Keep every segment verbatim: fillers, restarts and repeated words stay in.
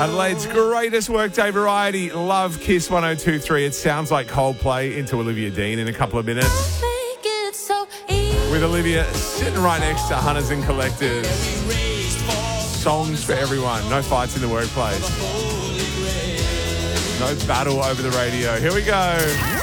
Adelaide's greatest workday variety. Love Kiss one oh two three. It sounds like Coldplay into Olivia Dean in a couple of minutes. With Olivia sitting right next to Hunters and Collectors. Songs for everyone. No fights in the workplace. No battle over the radio. Here we go.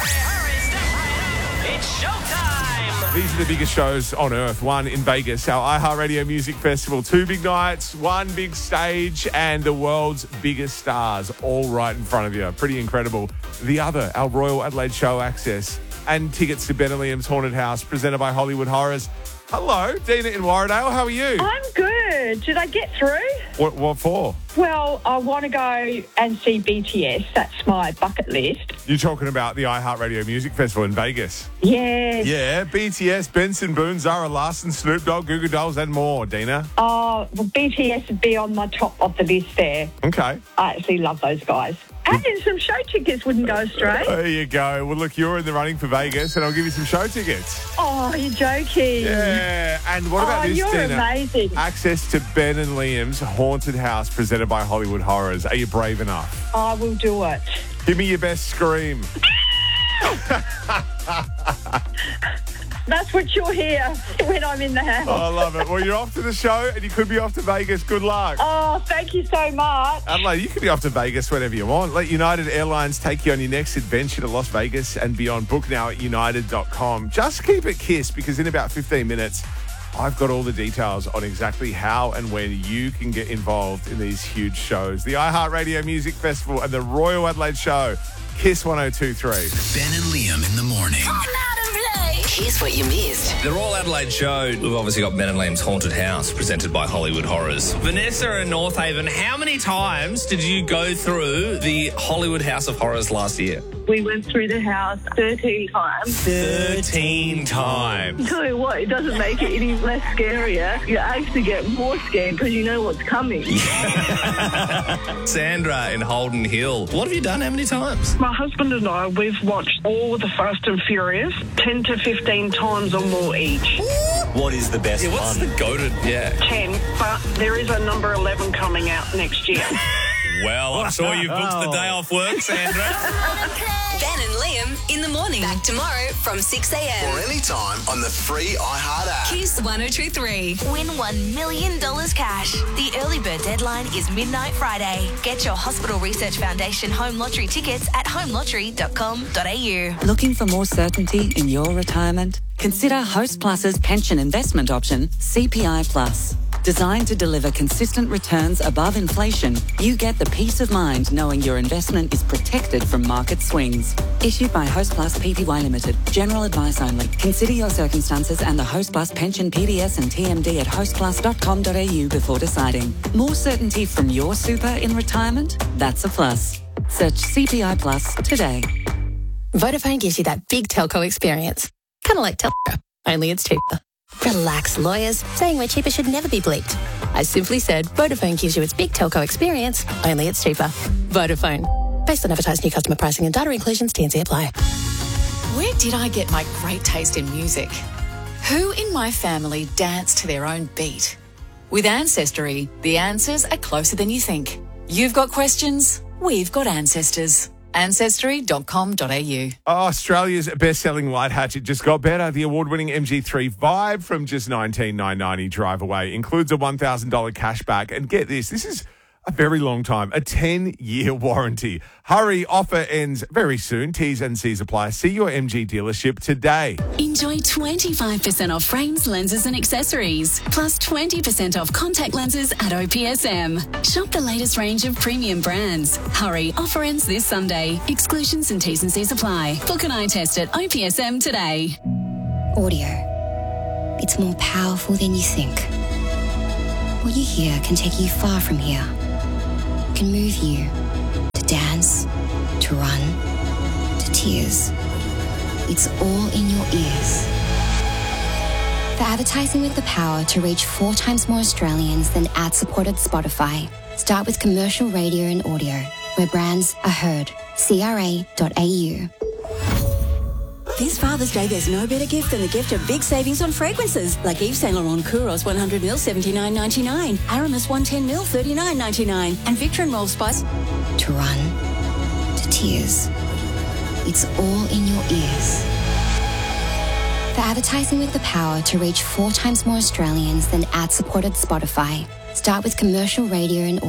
It's showtime! These are the biggest shows on earth. One in Vegas, our iHeartRadio Music Festival. Two big nights, one big stage, and the world's biggest stars all right in front of you. Pretty incredible. The other, our Royal Adelaide Show access and tickets to Ben and Liam's Haunted House, presented by Hollywood Horrors. Hello, Dina in Warradale. How are you? I'm good. Did I get through? What, what for? Well, I want to go and see B T S. That's my bucket list. You're talking about the iHeartRadio Music Festival in Vegas. Yes. Yeah, B T S, Benson Boone, Zara Larson, Snoop Dogg, Goo Goo Dolls, and more, Dina. Oh, well, B T S would be on my top of the list there. Okay. I actually love those guys. And some show tickets wouldn't go astray. There you go. Well, look, you're in the running for Vegas, and I'll give you some show tickets. Oh, you're joking. Yeah. And what about oh, this, you're Dina? amazing. Access to Ben and Liam's Haunted House, presented by Hollywood Horrors. Are you brave enough? I will do it. Give me your best scream. That's what you'll hear when I'm in the house. Oh, I love it. Well, you're off to the show, and you could be off to Vegas. Good luck. Oh, thank you so much. Adelaide, you could be off to Vegas whenever you want. Let United Airlines take you on your next adventure to Las Vegas and beyond. Book now at united dot com. Just keep it Kiss, because in about fifteen minutes, I've got all the details on exactly how and when you can get involved in these huge shows. The iHeartRadio Music Festival and the Royal Adelaide Show. Kiss one oh two three. Ben and Liam in the morning. Here's what you missed. The Royal Adelaide Show, we've obviously got Ben and Liam's Haunted House, presented by Hollywood Horrors. Vanessa in North Haven, how many times did you go through the Hollywood House of Horrors last year? We went through the house thirteen times. thirteen times. Tell you what, it doesn't make it any less scarier. You actually get more scared because you know what's coming. Sandra in Holden Hill, what have you done how many times? My husband and I, we've watched all the Fast and Furious ten to fifteen times or more each. What is the best Yeah, what's one? the goated, yeah. ten, but there is a number eleven coming out next year. Well, I'm sure you've booked the day off work, Sandra. Ben and Liam in the morning. Back tomorrow from six a.m. Or anytime on the free iHeart app. Kiss one oh two three. Win one million dollars cash. The early bird deadline is midnight Friday. Get your Hospital Research Foundation home lottery tickets at home lottery dot com dot a u. Looking for more certainty in your retirement? Consider Host Plus's pension investment option, C P I Plus. Designed to deliver consistent returns above inflation, you get the peace of mind knowing your investment is protected from market swings. Issued by Host Plus Pty Limited. General advice only. Consider your circumstances and the Host Plus pension P D S and T M D at host plus dot com dot a u before deciding. More certainty from your super in retirement? That's a plus. Search C P I Plus today. Vodafone gives you that big telco experience. Kind of like telco, only it's cheaper. Relax, lawyers. Saying we're cheaper should never be bleeped. I simply said Vodafone gives you its big telco experience, only it's cheaper. Vodafone. Based on advertised new customer pricing and data inclusions, T and C apply. Where did I get my great taste in music? Who in my family danced to their own beat? With Ancestry, the answers are closer than you think. You've got questions, we've got ancestors. ancestry dot com dot a u. Oh, Australia's best-selling light hatch, it just got better. The award-winning M G three Vibe from just nineteen thousand nine hundred ninety drive away includes a one thousand dollars cashback. And get this, this is a very long time, a ten-year warranty. Hurry, offer ends very soon. T's and C's apply. See your M G dealership today. Enjoy twenty-five percent off frames, lenses and accessories, plus twenty percent off contact lenses at O P S M. Shop the latest range of premium brands. Hurry, offer ends this Sunday. Exclusions and T's and C's apply. Book an eye test at O P S M today. Audio. It's more powerful than you think. What you hear can take you far from here. Can move you to dance, to run, to tears. It's all in your ears. For advertising with the power to reach four times more Australians than ad-supported Spotify, start with commercial radio and audio, where brands are heard. C R A dot A U. This Father's Day, there's no better gift than the gift of big savings on fragrances, like Yves Saint Laurent Kouros one hundred milliliters seventy-nine ninety-nine, Aramis one hundred ten milliliters thirty-nine ninety-nine, and Victor and Rolf Spice. To run to tears. It's all in your ears. For advertising with the power to reach four times more Australians than ad-supported Spotify, start with commercial radio and